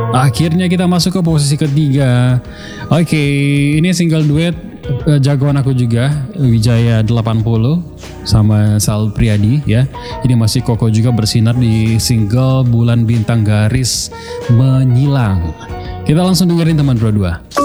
Akhirnya kita masuk ke posisi ketiga. Oke, ini single duet jagoan aku juga, Wijaya 80 sama Sal Priadi ya. Ini masih Koko juga bersinar di single Bulan Bintang Garis Menyilang. Kita langsung dengerin teman berdua.